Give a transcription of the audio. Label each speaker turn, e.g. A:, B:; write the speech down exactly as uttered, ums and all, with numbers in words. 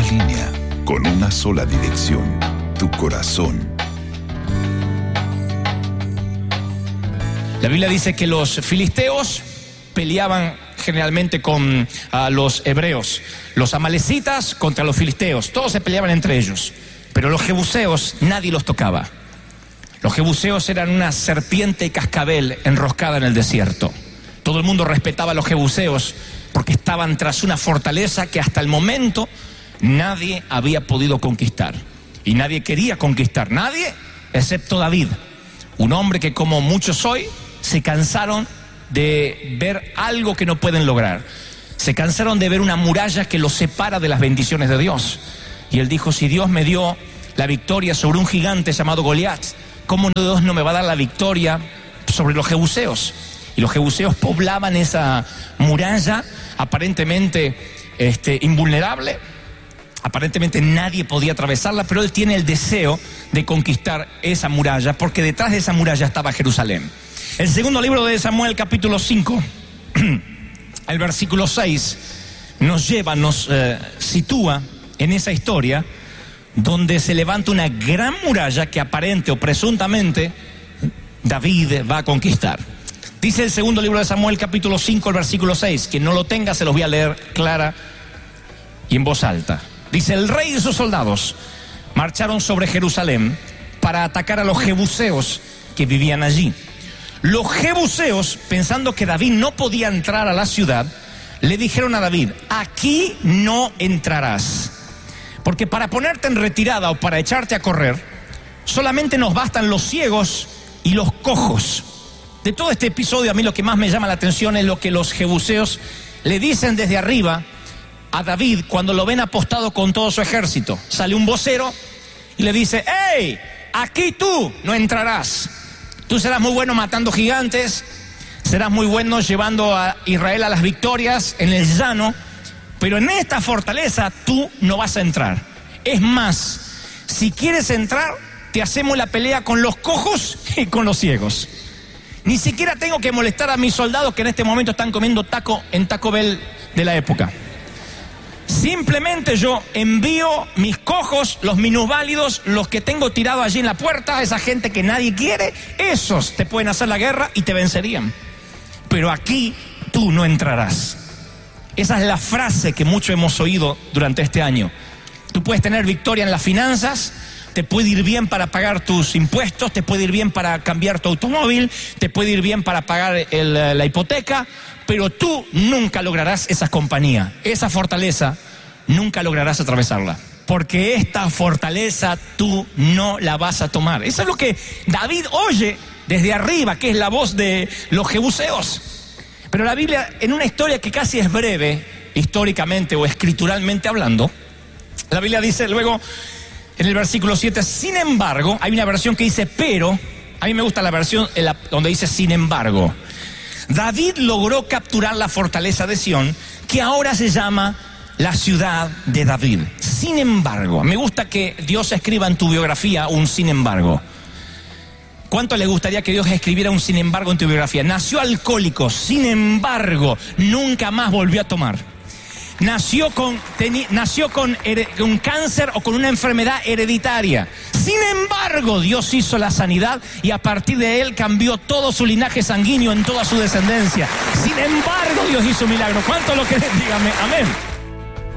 A: línea, con una sola dirección, tu corazón.
B: La Biblia dice que los filisteos peleaban generalmente con uh, los hebreos, los amalecitas contra los filisteos, todos se peleaban entre ellos, pero los jebuseos nadie los tocaba. Los jebuseos eran una serpiente cascabel enroscada en el desierto. Todo el mundo respetaba a los jebuseos porque estaban tras una fortaleza que hasta el momento nadie había podido conquistar. Y nadie quería conquistar, nadie excepto David, un hombre que, como muchos hoy, se cansaron de ver algo que no pueden lograr. Se cansaron de ver una muralla que los separa de las bendiciones de Dios. Y él dijo: si Dios me dio la victoria sobre un gigante llamado Goliat, ¿cómo Dios no me va a dar la victoria sobre los jebuseos? Y los jebuseos poblaban esa muralla aparentemente este, invulnerable. Aparentemente nadie podía atravesarla, pero él tiene el deseo de conquistar esa muralla, porque detrás de esa muralla estaba Jerusalén. El segundo libro de Samuel, capítulo cinco, el versículo seis, nos lleva, nos eh, sitúa en esa historia donde se levanta una gran muralla que aparente o presuntamente David va a conquistar. Dice el segundo libro de Samuel, capítulo cinco, el versículo seis, quien no lo tenga se los voy a leer clara y en voz alta. Dice: el rey y sus soldados marcharon sobre Jerusalén para atacar a los jebuseos que vivían allí. Los jebuseos, pensando que David no podía entrar a la ciudad, le dijeron a David: aquí no entrarás, porque para ponerte en retirada o para echarte a correr, solamente nos bastan los ciegos y los cojos. De todo este episodio, a mí lo que más me llama la atención es lo que los jebuseos le dicen desde arriba a David cuando lo ven apostado con todo su ejército. Sale un vocero y le dice: ¡hey! Aquí tú no entrarás. Tú serás muy bueno matando gigantes, serás muy bueno llevando a Israel a las victorias en el llano, pero en esta fortaleza tú no vas a entrar. Es más, si quieres entrar, te hacemos la pelea con los cojos y con los ciegos. Ni siquiera tengo que molestar a mis soldados que en este momento están comiendo taco en Taco Bell de la época. Simplemente yo envío mis cojos, los minusválidos, los que tengo tirado allí en la puerta, esa gente que nadie quiere, esos te pueden hacer la guerra y te vencerían. Pero aquí tú no entrarás. Esa es la frase que mucho hemos oído durante este año. Tú puedes tener victoria en las finanzas, te puede ir bien para pagar tus impuestos, te puede ir bien para cambiar tu automóvil, te puede ir bien para pagar el, la hipoteca, pero tú nunca lograrás esa compañía, esa fortaleza, nunca lograrás atravesarla. Porque esta fortaleza tú no la vas a tomar. Eso es lo que David oye desde arriba, que es la voz de los jebuseos. Pero la Biblia, en una historia que casi es breve, históricamente o escrituralmente hablando, la Biblia dice luego en el versículo siete, sin embargo, hay una versión que dice pero, a mí me gusta la versión en la, donde dice sin embargo. David logró capturar la fortaleza de Sión, que ahora se llama la ciudad de David. Sin embargo, me gusta que Dios escriba en tu biografía un sin embargo. ¿Cuánto le gustaría que Dios escribiera un sin embargo en tu biografía? Nació alcohólico, sin embargo, nunca más volvió a tomar. Nació con, teni, nació con un cáncer o con una enfermedad hereditaria. Sin embargo, Dios hizo la sanidad y a partir de él cambió todo su linaje sanguíneo en toda su descendencia. Sin embargo, Dios hizo un milagro. ¿Cuánto lo creen? Dígame, amén.